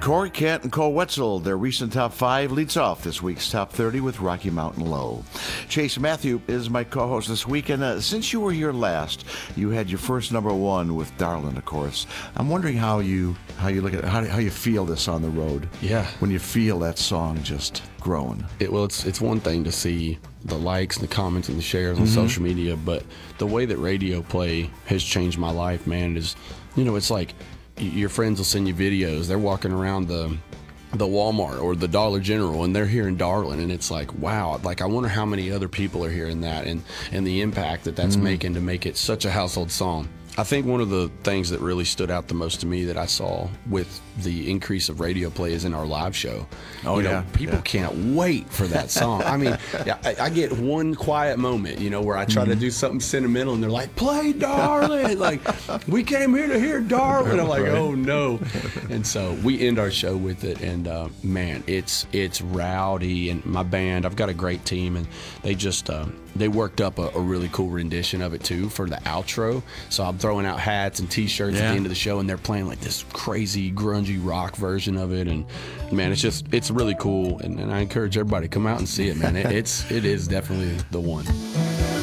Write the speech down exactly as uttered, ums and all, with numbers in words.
Corey Kent and Cole Wetzel, their recent top five, leads off this week's top thirty with Rocky Mountain Low. Chase Matthew is my co-host this week, and uh, since you were here last, you had your first number one with Darlin', of course. I'm wondering how you how you look at it, how, how you feel this on the road. Yeah. When you feel that song just growing. It, well, it's it's one thing to see the likes and the comments and the shares on Mm-hmm. social media, but the way that radio play has changed my life, man, is, you know, it's like y- your friends will send you videos. They're walking around the the Walmart or the Dollar General and they're hearing Darlin', and it's like, wow, like I wonder how many other people are hearing that, and and the impact that that's Mm-hmm. making to make it such a household song. I think one of the things that really stood out the most to me that I saw with the increase of radio play is in our live show. Oh, you know, yeah, people yeah. can't wait for that song. I mean, yeah, I, I get one quiet moment, you know, where I try Mm-hmm. to do something sentimental, and they're like, "Play Darlin'!" Like, we came here to hear Darlin'. I'm like, Right. oh no. And so we end our show with it, and uh, man, it's it's rowdy. And my band, I've got a great team, and they just uh, they worked up a, a really cool rendition of it too for the outro. So I'm throwing out hats and T-shirts at Yeah. the end of the show, and they're playing like this crazy grungy rock version of it, and man, it's just it's really cool, and, and I encourage everybody to come out and see it, man. It, it's it is definitely the one.